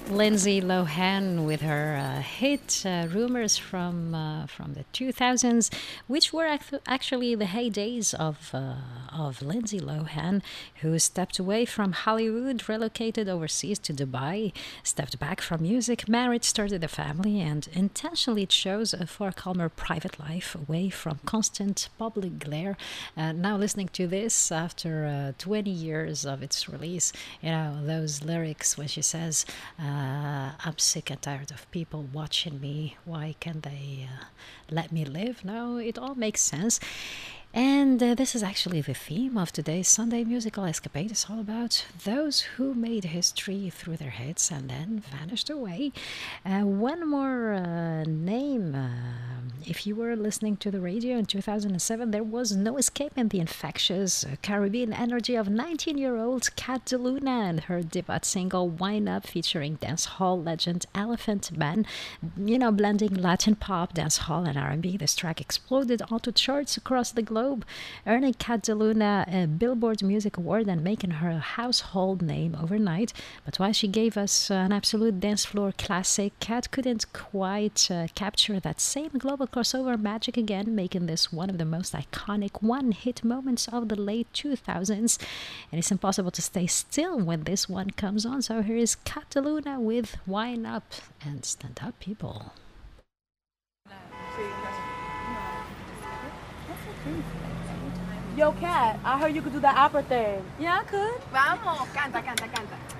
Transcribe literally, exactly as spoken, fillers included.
Lindsay Lohan with her uh, hit uh, "Rumors" from uh, from the two thousands, which were act- actually the heydays of uh, of Lindsay Lohan, who stepped away from Hollywood, relocated overseas to Dubai, stepped back from music, married, started a family, and intentionally chose a far calmer private life away from constant public glare. Uh, now listening to this after uh, twenty years of its release, you know those lyrics when she says. Uh, I'm sick and tired of people watching me. Why can't they uh, let me live? No, it all makes sense. And uh, this is actually the theme of today's Sunday Musical Escapade. It's all about those who made history through their hits and then vanished away. Uh, one more uh, name. Uh, if you were listening to the radio in two thousand seven, there was no escaping the infectious uh, Caribbean energy of nineteen-year-old Cat DeLuna and her debut single "Wine Up" featuring dancehall legend Elephant Man. You know, blending Latin pop, dancehall, and R and B, this track exploded onto charts across the globe, earning Cat DeLuna a Billboard Music Award and making her a household name overnight. But while she gave us an absolute dance floor classic, Cat couldn't quite uh, capture that same global crossover magic again, making this one of the most iconic one-hit moments of the late two thousands. And it's impossible to stay still when this one comes on. So here is Cat DeLuna with "Wine Up" and Stand Up, People. Yo, Cat, I heard you could do that opera thing. Yeah, I could. Vamos, canta, canta, canta.